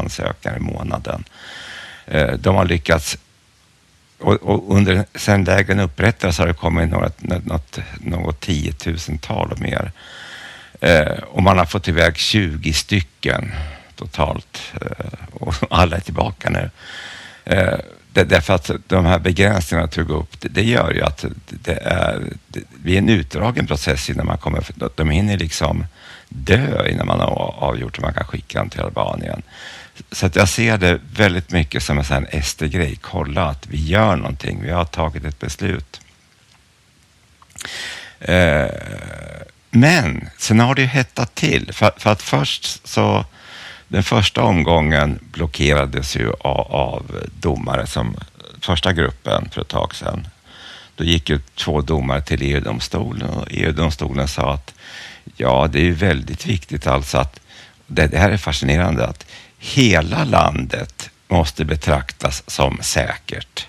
ansökningar i månaden. De har lyckats, och sen lägren upprättades har det kommit något 10 000-tal och mer. Och man har fått iväg 20 stycken totalt, och alla är tillbaka nu. Därför att de här begränsningarna tog upp, det gör ju att det är en utdragen process innan man kommer, de hinner liksom dö innan man har avgjort om man kan skicka dem till Albanien. Så att jag ser det väldigt mycket som en sån här SD-grej. Kolla att vi gör någonting, vi har tagit ett beslut. Men sen har det ju hettat till, för att först så den första omgången blockerades ju av domare, som första gruppen för ett tag sedan. Då gick ju 2 domare till EU-domstolen, och EU-domstolen sa att ja, det är ju väldigt viktigt alltså att, det här är fascinerande, att hela landet måste betraktas som säkert.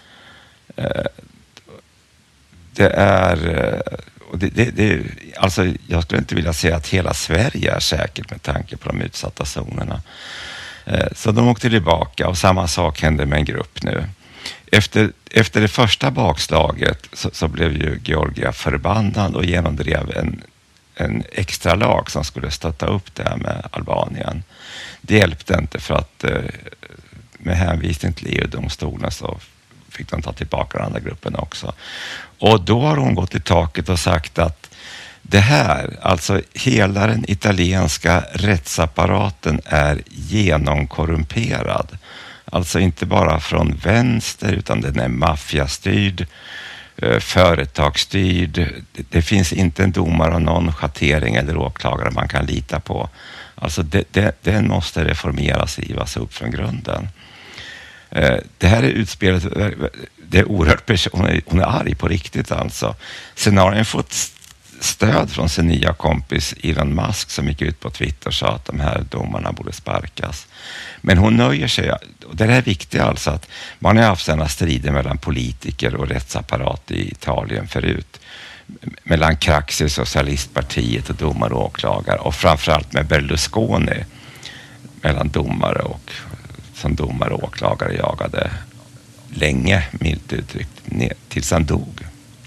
Det är... Och alltså jag skulle inte vilja säga att hela Sverige är säkert med tanke på de utsatta zonerna. Så de åkte tillbaka, och samma sak hände med en grupp nu. Efter det första bakslaget så blev ju Georgia förbannad och genomdrev en extra lag som skulle stötta upp det här med Albanien. Det hjälpte inte, för att med hänvisning till EU-domstolen så fick de ta tillbaka den andra gruppen också. Och då har hon gått i taket och sagt att det här, alltså hela den italienska rättsapparaten är genomkorrumperad. Alltså inte bara från vänster, utan den är maffiastyrd, företagsstyrd. Det finns inte en domare av någon schattering eller åklagare man kan lita på. Alltså den måste reformeras, rivas upp från grunden. Det här är utspelet, det är oerhört hon är arg på riktigt alltså. Sen har hon fått stöd från sin nya kompis Elon Musk, som gick ut på Twitter och sa att de här domarna borde sparkas. Men hon nöjer sig, och det är viktigt alltså, att man har haft sådana strider mellan politiker och rättsapparat i Italien förut. Mellan Craxi, socialistpartiet, och domare och åklagare, och framförallt med Berlusconi mellan domare och som domare och åklagare jagade länge, milt uttryckt, tills han dog.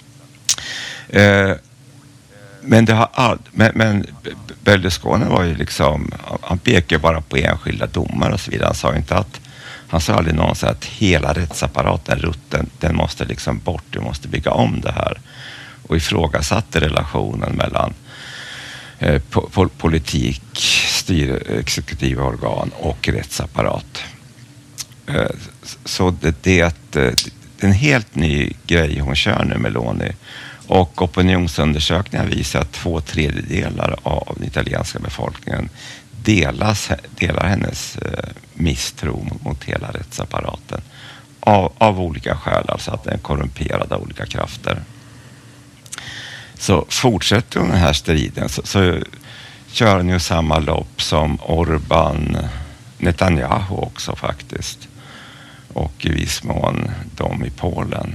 Men Berlusconi var ju liksom, han pekade bara på enskilda domare och så vidare. Han sa aldrig någon så att hela rättsapparaten, rutten, den måste liksom bort, du måste bygga om det här. Och ifrågasatte relationen mellan politik, exekutiva organ och rättsapparat. Så det är en helt ny grej hon kör nu, Meloni. Och opinionsundersökningar visar att 2/3 av den italienska befolkningen delar hennes misstro mot hela rättsapparaten. Av olika skäl, alltså att den är korrumperad av olika krafter. Så fortsätter den här striden så kör den ju samma lopp som Orbán, Netanyahu också faktiskt. Och i viss mån de i Polen.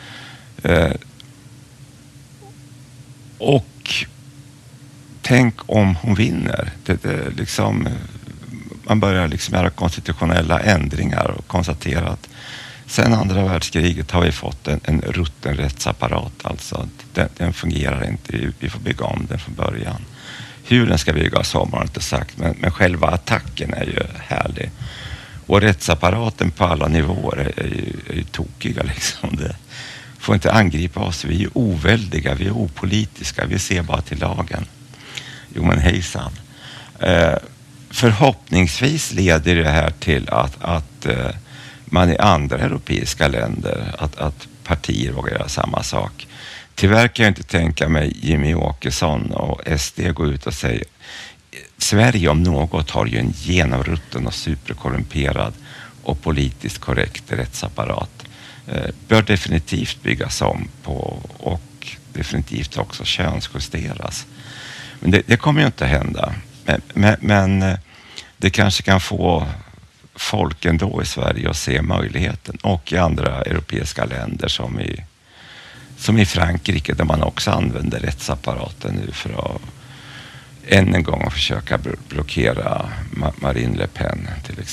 Och tänk om hon vinner. Det liksom, man börjar liksom göra konstitutionella ändringar och konstatera att sen andra världskriget har vi fått en rutten rättsapparat. Alltså den fungerar inte. Vi får bygga om den från början. Hur den ska byggas om har jag inte sagt, men själva attacken är ju härlig. Och rättsapparaten på alla nivåer är ju tokiga liksom. Det får inte angripa oss. Vi är ju oväldiga, vi är opolitiska, vi ser bara till lagen. Jo men hejsan. Förhoppningsvis leder det här till att man i andra europeiska länder, att partier vågar göra samma sak. Tyvärr kan jag inte tänka mig Jimmy Åkesson och SD gå ut och säga Sverige om något har ju en genomrutten och superkorrumperad och politiskt korrekt rättsapparat. Bör definitivt byggas om på och definitivt också könsjusteras. Men det kommer ju inte hända. Men det kanske kan få folk ändå i Sverige att se möjligheten, och i andra europeiska länder som i Frankrike, där man också använder rättsapparaten nu för att än en gång försöka blockera Marine Le Pen till exempel.